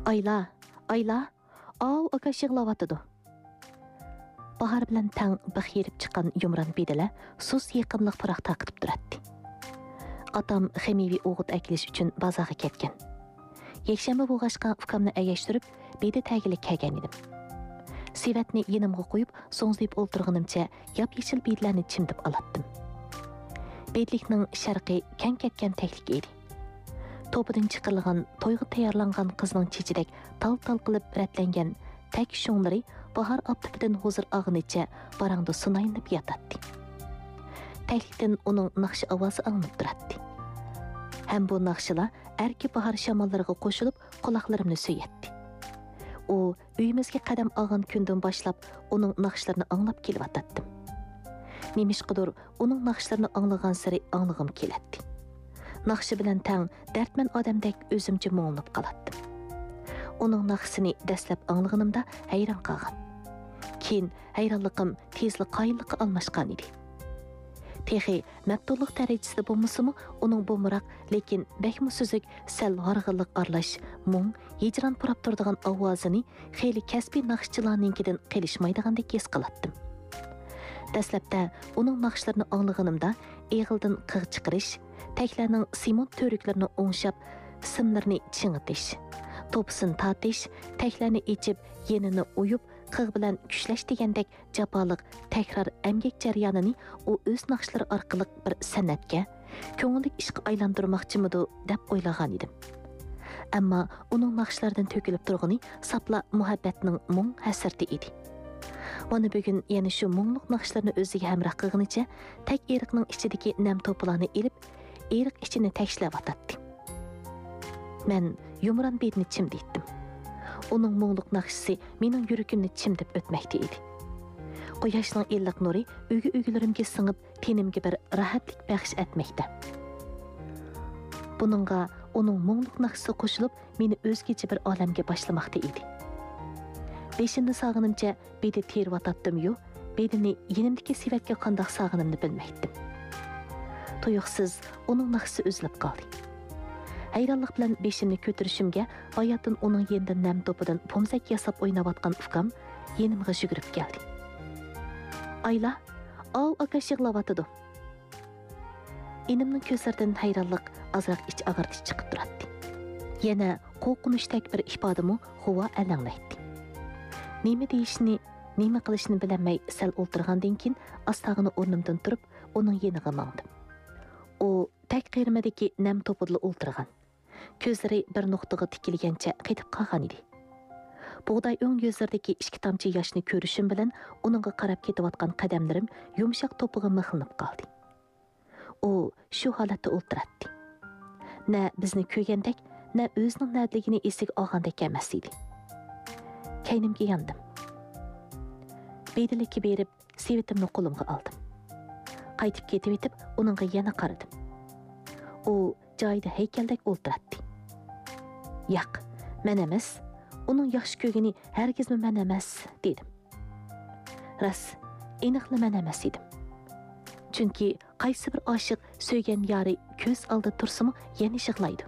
Ayla, Ayla, av akash yig'lavatıdı. Bahar bilan tang bixirib chiqqan yumran bedala sus yaqinliq pıraq taqitib turatdi. Atam xemivi o'g'it akilish uchun bozorga ketgan. Yakshanba bo'lg'ashqa ukamni agashtirib, bedi tagilik kelgan edim. Sivatni yenimga qo'yib, so'ngzib o'ltirganimcha yap-yeshil bedlarni chimdib olatdim. Bedlikning sharqi kang ketgan taklik edi. To'pidan chiqarilgan, to'yga tayyorlangan qizning chechidek tal-tal qilib ratlangan tak sho'nglari bahar optipidan hozir og'inicha barangda sunayinib yotadi. Taklikdan uning naqshi ovozi anglab turadi. Ham bu naqshilar erki bahar shamollariga qo'shilib quloqlarimni so'yatdi. U uyimizga qadam olgan kundan boshlab uning naqshlarini anglab kelyotdim. Nemishqidir uning naqshlarini anglagan sari anglag'im keladi. Naqshi bilan tang dardman odamdek o'zimcha mo'nlab qolatdim. Uning naqsini dastlab anglag'animda hayron qolgan. Keyin hayronliqim tezlik qoyillikqa almashgan edi. Texi mabdulluq darajasida bo'lmasimi, uning bo'mroq, lekin bakmu suzuk, sal g'arg'inlik aralash, mung, hijron purab turadigan ovozini xeyli kasbiy naqshchilarninkidan qilishmaydigandek his qilatdim. Dastlabda uning naqshlarini anglag'animda eg'ildan qig' chiqarish, taklarning simon to'riklarini o'ngshab, simlarni ching'itish, to'pisin tatish, taklarni ichib, yenini uyib, qig' bilan kushlash degandek jafoliq takrar emgak jarayonini u o'z naqshlari orqali bir san'atga, ko'ngillik ishga aylantirmoqchimidi deb o'ylagan edim. Ammo uning naqshlaridan to'kilib turgani sapla muhabbatning mung hasrati edi. Mana bugun yana shu mungluq naqshlarni o'ziga hamroh qilganicha tak eriqning ichidagi nam to'plarni ilib, eriq ichini tashlab Men yumran bedni chimditdim. Uning mungluq naqshisi mening yuragimni chimdib o'tmoqda edi. Quyoshning illiq nuri uygi-uygilarimga singib, tenimga bir rahatlik baxsh etmoqda. Buningga uning mungluq naqshisi qo'shilib, meni o'zgacha bir olamga boshlamoqda edi. Beshimni sog'inimcha bedi tervatatdim-yu, bedini yenimdagi sivatga qandoq sog'inimni bilmaydim. Tuyuqsiz uning naqshisi o'zlab qoldi. Hayronlik bilan beshimni ko'tarishimga bayatdan uning yendan nam to'pidan pomzak yasab o'ynayotgan ukam yenimga yugurib keldi. Ayla, av akash yig'lavatıdı. Inimning ko'zlaridan hayronlik azroq ich ag'artish chiqib turadi. Yana qo'rqinchdak bir ifodami huva alanglaydi. Nima deyishni, nima qilishni bilmay sal o'ltirgandan keyin astag'ini o'rnimdan turib, uning yeniga mangdim. U tak qirmadagi nam to'pida o'ltirgan. Ko'zlari bir nuqtaga tikilgancha qetib qolgan edi. Bug'doy o'ng yuzlaridagi ikki tomchi yoshni ko'rishim bilan uningga qarab ketayotgan qadamlarim yumshoq to'piga mixlinib qoldi. U shu holatda o'ltiradi. Na bizni ko'rgandek, na o'zining nadligini esiga olgandek emas edi. Kaynimga yandim. Bedilikka berib, sevitimni qo'limga oldim. Qaytib ketib etib, uningga yana qaradim. U joyida haykaldek o'ltiradi. Yo'q, men emas, uning yaxshi ko'rgani hargizmi men emas, dedim. Ras, aniqla men emas edim. Chunki qaysi bir oshiq so'ygan yori ko'z oldida tursimi, yana yig'laydi.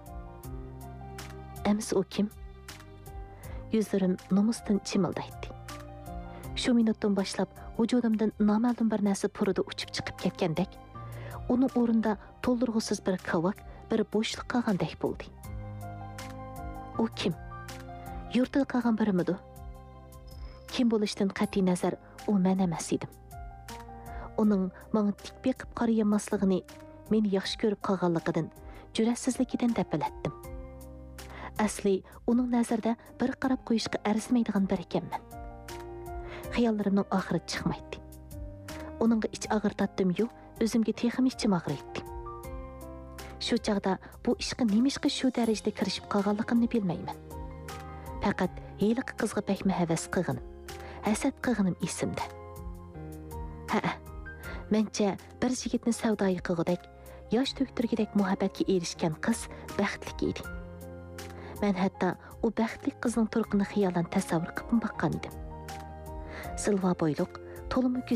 Emas u kim? Yuzlarim nomusdan chimildaydi. Shu minutdan boshlab vujudimdan noma'lum bir narsa purida uchib chiqib ketgandek, uning o'rnida to'ldirg'usiz bir qavak, bir bo'shliq qolgandek bo'ldi. U kim? Yurtda qolgan birimidu? Kim bo'lishdan qat'iy nazar u men emas edim. Uning menga tik beqib qarayamasligini meni yaxshi ko'rib qolganligidan, jur'atsizligidan deb bilatdim. Asli uning nazarida bir qarab qo'yishga arzimaydigan bir ekanman. Xiyollarimning oxiri chiqmaydi. Uningga ich og'irtatdim-yu, o'zimga texim ichim og'riydi. Shu chaqda bu ishga nima ishga shu darajada kirishib qolganligimni bilmayman. Faqat heliq qizga bakma havas qilganim, hasad qilganim esimda. Mencha bir yigitni savdoyi qilgudek, yosh to'ktirgidek muhabbatga erishgan qiz baxtli edi. Men hatto u baxtli qizning turqini xiyolan tasavvur qilib boqqan edim. Silva bo'yliq, to'limi